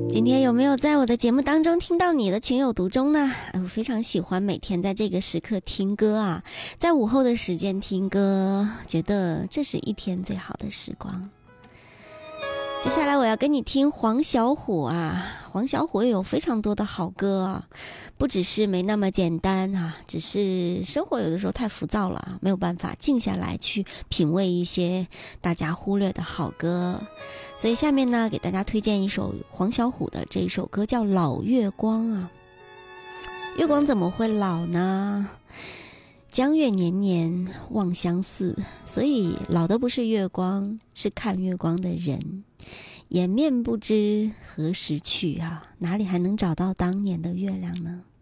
今天有没有在我的节目当中听到你的情有独钟呢？我非常喜欢每天在这个时刻听歌啊，在午后的时间听歌，觉得这是一天最好的时光。接下来我要跟你听黄小琥啊，黄小琥也有非常多的好歌啊，不只是没那么简单啊，只是生活有的时候太浮躁了，没有办法静下来去品味一些大家忽略的好歌。所以下面呢，给大家推荐一首黄小琥的这一首歌，叫《老月光》啊。月光怎么会老呢？江月年年望相似，所以老的不是月光，是看月光的人。掩面不知何时去啊，哪里还能找到当年的月亮呢？